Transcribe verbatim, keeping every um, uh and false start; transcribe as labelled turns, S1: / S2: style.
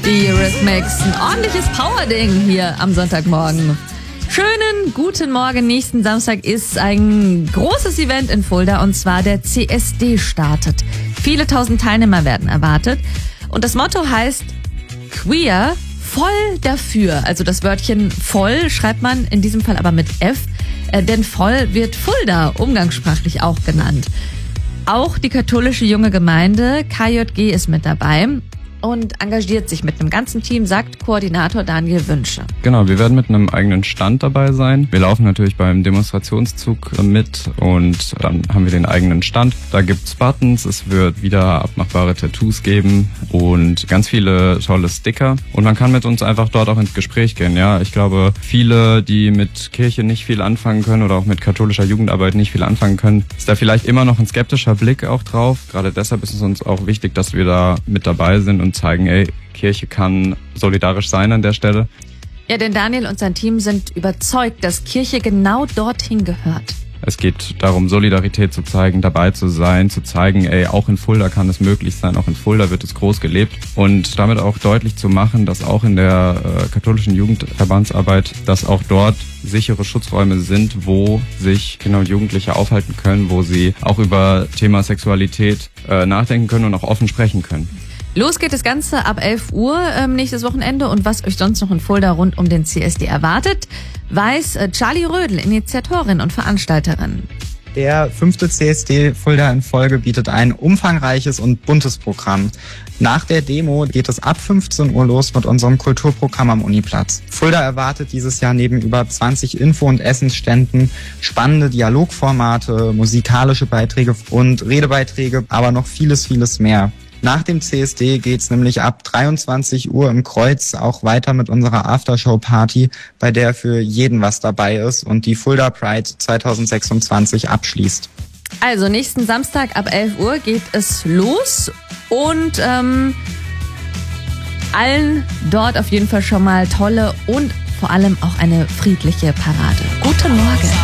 S1: Die Eurythmics, ein ordentliches Power-Ding hier am Sonntagmorgen. Schönen guten Morgen. Nächsten Samstag ist ein großes Event in Fulda und zwar der C S D startet. Viele tausend Teilnehmer werden erwartet und das Motto heißt Queer, voll dafür. Also das Wörtchen voll schreibt man in diesem Fall aber mit F, äh, denn voll wird Fulda umgangssprachlich auch genannt. Auch die katholische junge Gemeinde K J G ist mit dabei und engagiert sich mit einem ganzen Team, sagt Koordinator Daniel Wünsche.
S2: Genau, wir werden mit einem eigenen Stand dabei sein. Wir laufen natürlich beim Demonstrationszug mit und dann haben wir den eigenen Stand. Da gibt's Buttons, es wird wieder abmachbare Tattoos geben und ganz viele tolle Sticker. Und man kann mit uns einfach dort auch ins Gespräch gehen. Ja, ich glaube, viele, die mit Kirche nicht viel anfangen können oder auch mit katholischer Jugendarbeit nicht viel anfangen können, ist da vielleicht immer noch ein skeptischer Blick auch drauf. Gerade deshalb ist es uns auch wichtig, dass wir da mit dabei sind und zeigen, ey, Kirche kann solidarisch sein an der Stelle.
S1: Ja, denn Daniel und sein Team sind überzeugt, dass Kirche genau dorthin gehört.
S2: Es geht darum, Solidarität zu zeigen, dabei zu sein, zu zeigen, ey, auch in Fulda kann es möglich sein, auch in Fulda wird es groß gelebt und damit auch deutlich zu machen, dass auch in der äh, katholischen Jugendverbandsarbeit, dass auch dort sichere Schutzräume sind, wo sich Kinder und Jugendliche aufhalten können, wo sie auch über Thema Sexualität äh, nachdenken können und auch offen sprechen können.
S1: Los geht das Ganze ab elf Uhr ähm, nächstes Wochenende und was euch sonst noch in Fulda rund um den C S D erwartet, weiß äh, Charlie Rödel, Initiatorin und Veranstalterin.
S3: Der fünfte C S D Fulda in Folge bietet ein umfangreiches und buntes Programm. Nach der Demo geht es ab fünfzehn Uhr los mit unserem Kulturprogramm am Uniplatz. Fulda erwartet dieses Jahr neben über zwanzig Info- und Essensständen spannende Dialogformate, musikalische Beiträge und Redebeiträge, aber noch vieles, vieles mehr. Nach dem C S D geht's nämlich ab dreiundzwanzig Uhr im Kreuz auch weiter mit unserer Aftershow-Party, bei der für jeden was dabei ist und die Fulda Pride zwanzig sechsundzwanzig abschließt.
S1: Also nächsten Samstag ab elf Uhr geht es los und ähm, allen dort auf jeden Fall schon mal tolle und vor allem auch eine friedliche Parade. Guten Morgen.